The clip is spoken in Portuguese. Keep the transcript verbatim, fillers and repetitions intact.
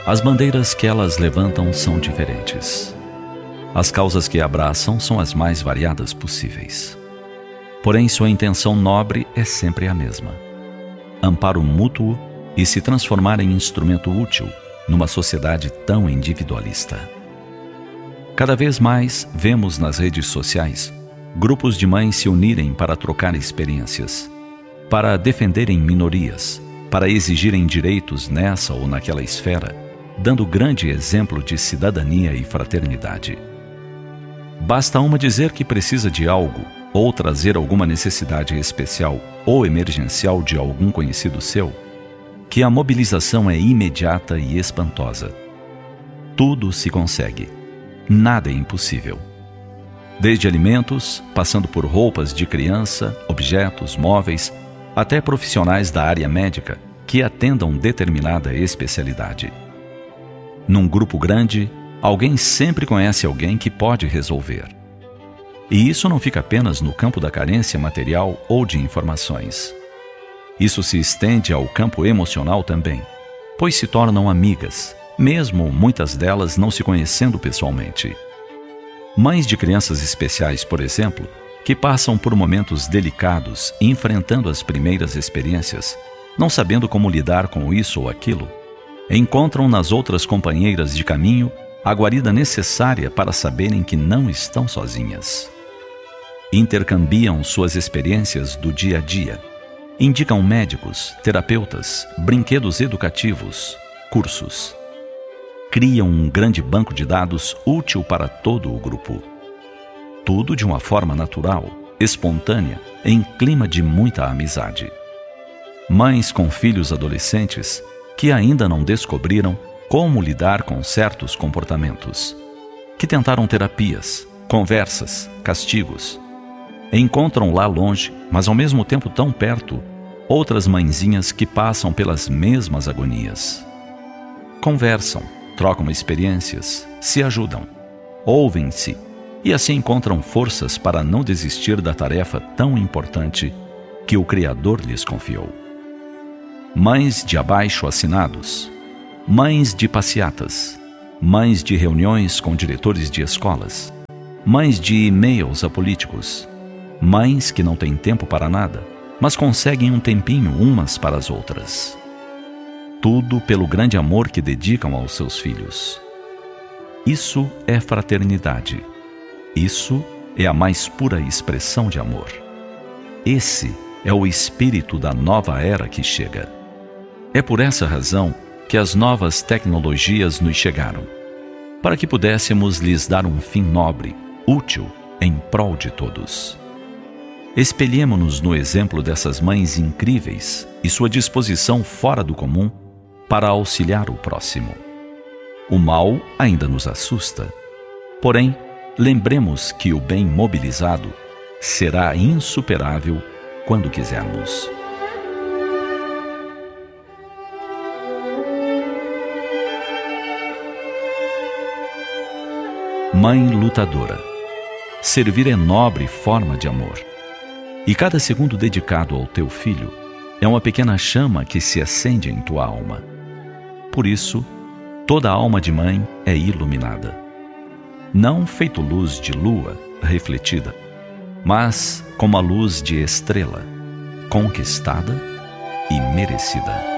As bandeiras que elas levantam são diferentes. As causas que abraçam são as mais variadas possíveis. Porém, sua intenção nobre é sempre a mesma: amparo mútuo e se transformar em instrumento útil numa sociedade tão individualista. Cada vez mais vemos nas redes sociais grupos de mães se unirem para trocar experiências, para defenderem minorias, para exigirem direitos nessa ou naquela esfera, dando grande exemplo de cidadania e fraternidade. Basta uma dizer que precisa de algo ou trazer alguma necessidade especial ou emergencial de algum conhecido seu, que a mobilização é imediata e espantosa. Tudo se consegue. Nada é impossível. Desde alimentos, passando por roupas de criança, objetos, móveis, até profissionais da área médica que atendam determinada especialidade. Num grupo grande, alguém sempre conhece alguém que pode resolver. E isso não fica apenas no campo da carência material ou de informações. Isso se estende ao campo emocional também, pois se tornam amigas, mesmo muitas delas não se conhecendo pessoalmente. Mães de crianças especiais, por exemplo, que passam por momentos delicados, enfrentando as primeiras experiências, não sabendo como lidar com isso ou aquilo, encontram nas outras companheiras de caminho a guarida necessária para saberem que não estão sozinhas. Intercambiam suas experiências do dia a dia, indicam médicos, terapeutas, brinquedos educativos, cursos. Criam um grande banco de dados útil para todo o grupo. Tudo de uma forma natural, espontânea, em clima de muita amizade. Mães com filhos adolescentes que ainda não descobriram como lidar com certos comportamentos, que tentaram terapias, conversas, castigos. Encontram lá longe, mas ao mesmo tempo tão perto, outras mãezinhas que passam pelas mesmas agonias. Conversam, trocam experiências, se ajudam, ouvem-se e assim encontram forças para não desistir da tarefa tão importante que o Criador lhes confiou. Mães de abaixo-assinados, mães de passeatas, mães de reuniões com diretores de escolas, mães de e-mails a políticos, mães que não têm tempo para nada, mas conseguem um tempinho umas para as outras. Tudo pelo grande amor que dedicam aos seus filhos. Isso é fraternidade. Isso é a mais pura expressão de amor. Esse é o espírito da nova era que chega. É por essa razão que as novas tecnologias nos chegaram, para que pudéssemos lhes dar um fim nobre, útil, em prol de todos. Espelhemo-nos no exemplo dessas mães incríveis e sua disposição fora do comum para auxiliar o próximo. O mal ainda nos assusta, porém, lembremos que o bem mobilizado será insuperável quando quisermos. Mãe lutadora. Servir é nobre forma de amor. E cada segundo dedicado ao teu filho é uma pequena chama que se acende em tua alma. Por isso, toda alma de mãe é iluminada. Não feito luz de lua refletida, mas como a luz de estrela, conquistada e merecida.